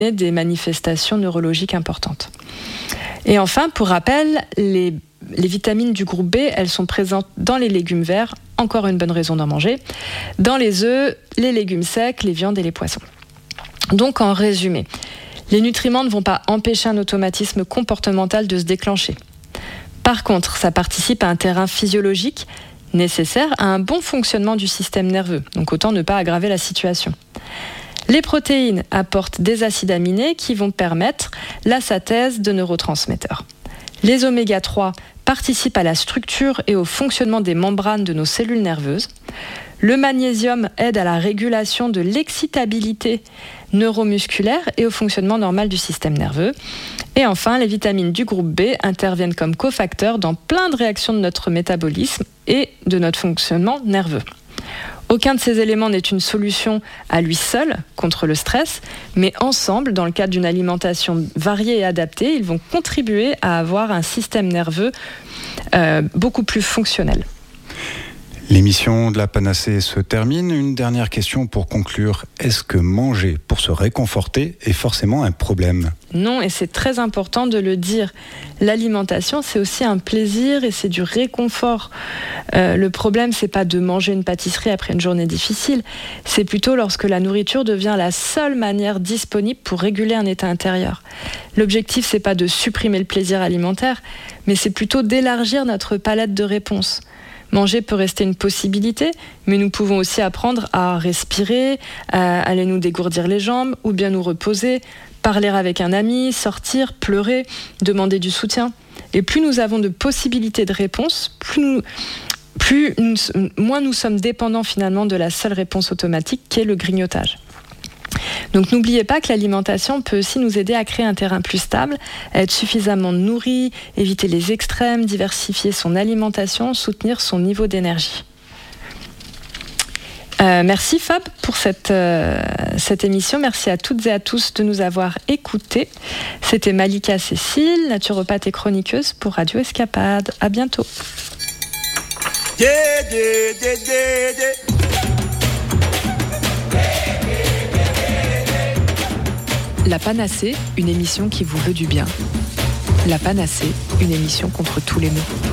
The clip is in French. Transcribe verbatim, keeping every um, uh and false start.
des manifestations neurologiques importantes. Et enfin, pour rappel, les, les vitamines du groupe B, elles sont présentes dans les légumes verts, encore une bonne raison d'en manger, dans les œufs, les légumes secs, les viandes et les poissons. Donc en résumé, les nutriments ne vont pas empêcher un automatisme comportemental de se déclencher. Par contre, ça participe à un terrain physiologique nécessaire à un bon fonctionnement du système nerveux, donc autant ne pas aggraver la situation. Les protéines apportent des acides aminés qui vont permettre la synthèse de neurotransmetteurs. Les oméga trois participent à la structure et au fonctionnement des membranes de nos cellules nerveuses. Le magnésium aide à la régulation de l'excitabilité neuromusculaire et au fonctionnement normal du système nerveux. Et enfin, les vitamines du groupe B interviennent comme cofacteurs dans plein de réactions de notre métabolisme et de notre fonctionnement nerveux. Aucun de ces éléments n'est une solution à lui seul contre le stress, mais ensemble, dans le cadre d'une alimentation variée et adaptée, ils vont contribuer à avoir un système nerveux euh, beaucoup plus fonctionnel. L'émission de la Panacée se termine. Une dernière question pour conclure. Est-ce que manger pour se réconforter est forcément un problème ? Non, et c'est très important de le dire. L'alimentation, c'est aussi un plaisir et c'est du réconfort. Euh, le problème, c'est pas de manger une pâtisserie après une journée difficile. C'est plutôt lorsque la nourriture devient la seule manière disponible pour réguler un état intérieur. L'objectif, c'est pas de supprimer le plaisir alimentaire, mais c'est plutôt d'élargir notre palette de réponses. Manger peut rester une possibilité, mais nous pouvons aussi apprendre à respirer, à aller nous dégourdir les jambes ou bien nous reposer, parler avec un ami, sortir, pleurer, demander du soutien. Et plus nous avons de possibilités de réponse, plus, nous, plus nous, moins nous sommes dépendants finalement de la seule réponse automatique qu'est le grignotage. Donc n'oubliez pas que l'alimentation peut aussi nous aider à créer un terrain plus stable, à être suffisamment nourri, éviter les extrêmes, diversifier son alimentation, soutenir son niveau d'énergie. Euh, merci Fab pour cette, euh, cette émission. Merci à toutes et à tous de nous avoir écoutés. C'était Malika Cécile, naturopathe et chroniqueuse pour Radio Escapade. À bientôt. Yeah, yeah, yeah, yeah, yeah. La Panacée, une émission qui vous veut du bien. La Panacée, une émission contre tous les maux.